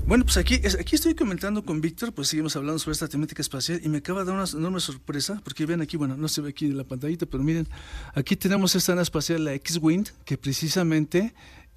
Bueno, pues aquí estoy comentando con Víctor, pues seguimos hablando sobre esta temática espacial y me acaba de dar una enorme sorpresa, porque ven aquí, bueno, no se ve aquí en la pantallita, pero miren, aquí tenemos esta nave espacial, la X-Wing, que precisamente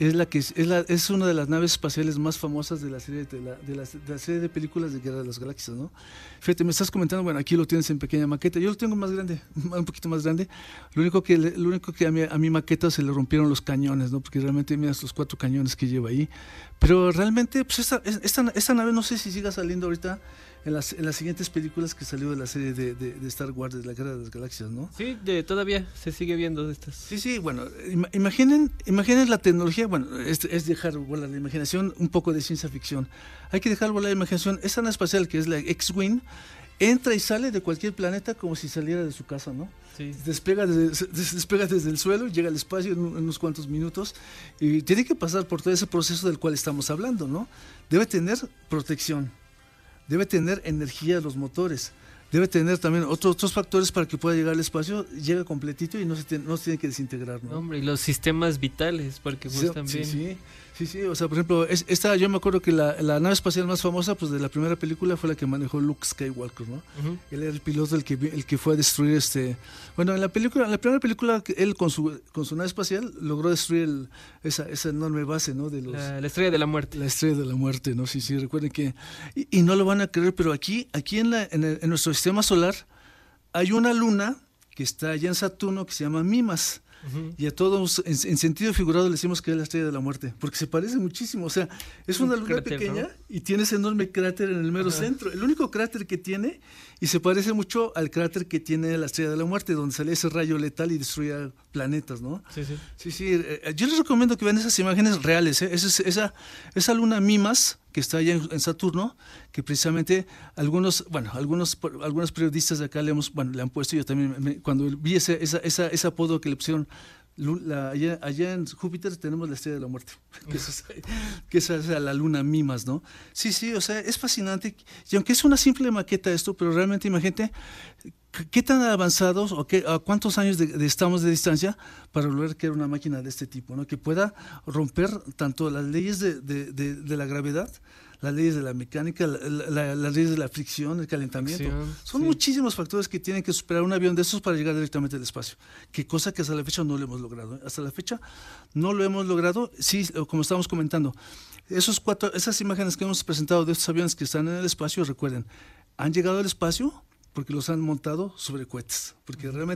es una de las naves espaciales más famosas de la serie de la serie de películas de Guerra de las Galaxias, ¿no? Fíjate, me estás comentando, bueno, aquí lo tienes en pequeña maqueta, yo lo tengo más grande, un poquito más grande. Lo único que a mi maqueta se le rompieron los cañones, ¿no? Porque realmente mira los 4 cañones que lleva ahí. Pero realmente, pues esta nave no sé si siga saliendo ahorita en las siguientes películas que salió de la serie de Star Wars, de la Guerra de las Galaxias, ¿no? Sí, todavía se sigue viendo de estas. Sí, sí, bueno, imaginen la tecnología, bueno, es dejar volar la imaginación, un poco de ciencia ficción. Hay que dejar volar la imaginación. Esta nave espacial, que es la X-Wing, entra y sale de cualquier planeta como si saliera de su casa, ¿no? Sí. Despega desde el suelo, llega al espacio en unos cuantos minutos y tiene que pasar por todo ese proceso del cual estamos hablando, ¿no? Debe tener protección, debe tener energía de los motores, debe tener también otros factores para que pueda llegar al espacio, llega completito y no se tiene que desintegrar, ¿no? Hombre, y los sistemas vitales, porque pues también... Sí, o sea, por ejemplo, yo me acuerdo que la nave espacial más famosa, pues de la primera película fue la que manejó Luke Skywalker, ¿no? Uh-huh. Él era el piloto el que fue a destruir bueno, en la primera película, él con su nave espacial logró destruir esa enorme base, ¿no? La Estrella de la Muerte. La Estrella de la Muerte, ¿no? Sí, recuerden que, y no lo van a creer, pero aquí en nuestro sistema solar hay una luna que está allá en Saturno que se llama Mimas. Uh-huh. Y a todos, en sentido figurado, le decimos que es la Estrella de la Muerte, porque se parece muchísimo. O sea, es una luna cráter, pequeña, ¿no? Y tiene ese enorme cráter en el mero centro. El único cráter que tiene, y se parece mucho al cráter que tiene la Estrella de la Muerte, donde sale ese rayo letal y destruía planetas, ¿no? Sí. Yo les recomiendo que vean esas imágenes reales, ¿eh? Esa luna Mimas, que está allá en Saturno, que precisamente algunos periodistas de acá le han puesto, yo también, cuando vi ese apodo que le pusieron, allá en Júpiter tenemos la Estrella de la Muerte, que es la luna Mimas, ¿no? Sí, o sea, es fascinante, y aunque es una simple maqueta esto, pero realmente imagínate qué tan avanzados o a cuántos años estamos de distancia para lograr crear una máquina de este tipo, ¿no? Que pueda romper tanto las leyes de la gravedad, las leyes de la mecánica, las leyes de la fricción, el calentamiento. Son muchísimos factores que tienen que superar un avión de estos para llegar directamente al espacio. Qué cosa que hasta la fecha no lo hemos logrado. Hasta la fecha no lo hemos logrado. Sí, como estábamos comentando, esas imágenes que hemos presentado de estos aviones que están en el espacio, recuerden, han llegado al espacio porque los han montado sobre cohetes, porque realmente